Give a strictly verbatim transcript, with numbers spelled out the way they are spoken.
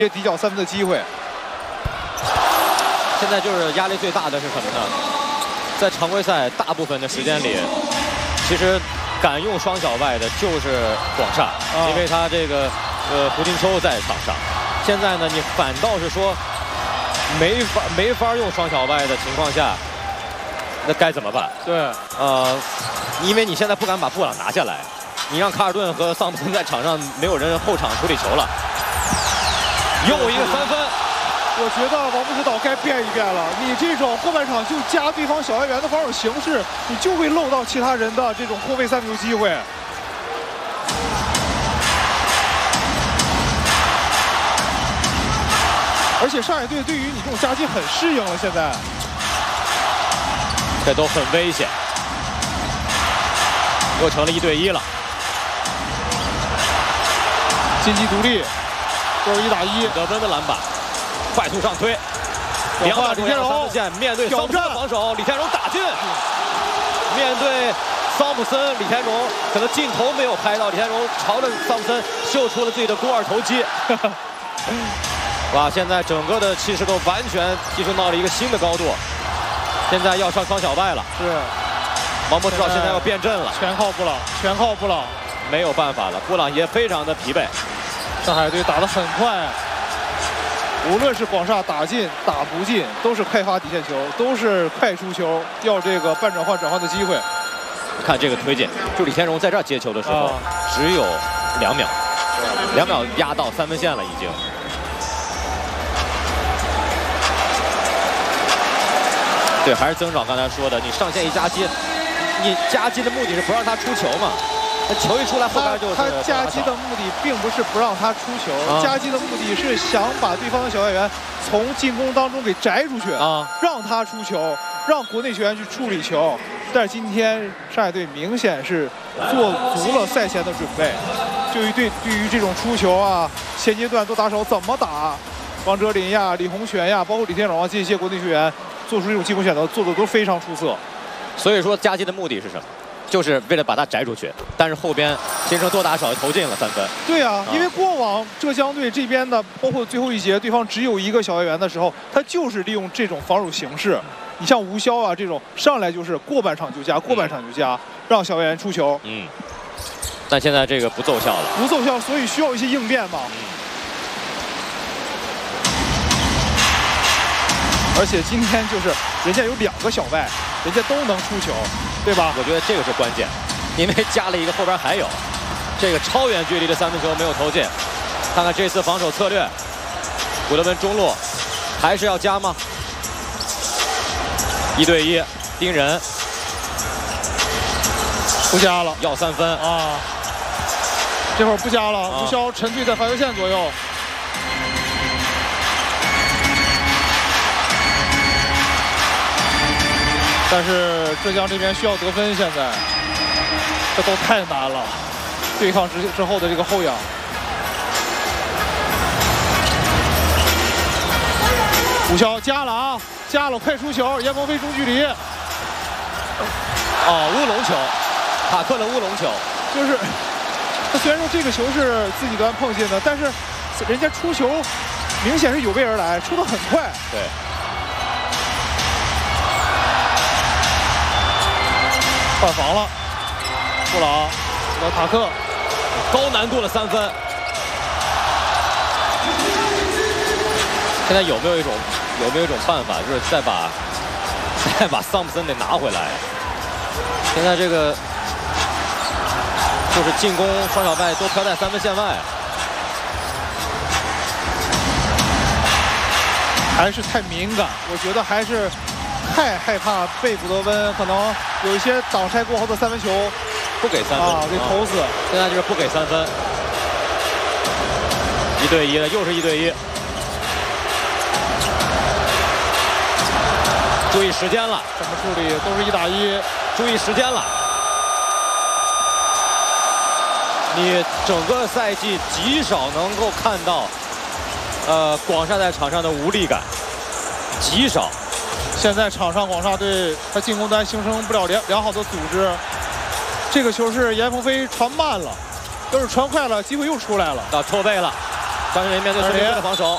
这底角三分的机会。 现在就是压力最大的是什么呢？在常规赛大部分的时间里，其实敢用双小外的就是广厦，啊、因为他这个呃胡金秋在场上。现在呢，你反倒是说没法没法用双小外的情况下，那该怎么办？ 对， 呃，因为你现在不敢把布朗拿下来，你让卡尔顿和桑普森在场上没有人后场处理球了。 又一个三分， 我觉得王布指导该变一变了。你这种后半场就加对方小外援的防守形式，你就会漏到其他人的这种后卫三分球机会。而且上海队对于你这种夹击很适应了，现在这都很危险，又成了一对一了。 金鸡独立。 都是一打一， 得分的篮板，快速上推，两百米三分线面对桑普森防守，李天荣打进。面对桑普森，李天荣可能镜头没有拍到，李天荣朝着桑普森秀出了自己的肱二头肌。哇，现在整个的气势都完全提升到了一个新的高度。现在要上双小外了， 是。 王博指导现在要变阵了， 全靠布朗，全靠布朗， 没有办法了，布朗也非常的疲惫。 上海队打得很快，无论是广厦打进打不进，都是快发底线球，都是快出球，要这个半转换转换的机会。 看这个推进，就李天荣在这儿接球的时候，啊、只有两秒，两秒压到三分线了已经。对，还是曾长刚才说的，你上线一夹击，你夹击的目的是不让他出球嘛？ 球一出来，后边就是他夹击的目的并不是不让他出球，啊、夹击的目的是想把对方的小外援从进攻当中给摘出去，啊，让他出球，让国内球员去处理球。但是今天上海队明显是做足了赛前的准备，就于对对于这种出球啊，现阶段多打手怎么打，王哲林呀、李洪权呀，包括李天荣啊这些国内球员做出这种进攻选择，做的都非常出色。 所以说夹击的目的是什么？ 就是为了把他摘出去，但是后边形成多打少投进了三分。 对啊，因为过往浙江队这边的，包括最后一节对方只有一个小外援的时候，他就是利用这种防守形式。你像吴骁啊这种，上来就是过半场就加，过半场就加，让小外援出球。 嗯。但现在这个不奏效了。 不奏效，所以需要一些应变嘛。嗯、而且今天就是人家有两个小外，人家都能出球。 对吧？ 我觉得这个是关键，因为加了一个后边还有这个超远距离的三分球没有投进。看看这次防守策略，古德温中路还是要加吗？一对一盯人， 不加了， 要三分啊！这会儿不加了，啊、吴骁沉醉在罚球线左右。 但是浙江这边需要得分，现在这都太难了，对抗之之后的这个后仰。吴骁加了啊，加了快出球，严鹏飞中距离。 哦，乌龙球，塔克的乌龙球， 就是他虽然说这个球是自己端碰进的，但是人家出球明显是有备而来，出得很快。 对。 换防了，布朗和塔克， 高难度的三分。现在有没有一种有没有一种办法，就是再把再把桑普森得拿回来？现在这个就是进攻双小外都飘在三分线外， 还是太敏感，我觉得还是。 太害怕被古德温可能有一些挡拆过后的三分球不给三分啊，给投死。 现在就是不给三分，一对一的，又是一对一。注意时间了， 怎么处理都是一打一， 注意时间了。你整个赛季极少能够看到，呃，广厦在场上的无力感，极少。 现在场上广厦队他进攻端形成不了良良好的组织，这个球是严鹏飞传慢了，要是传快了，机会又出来了。 到错位了，张镇麟面对孙兴慜的防守，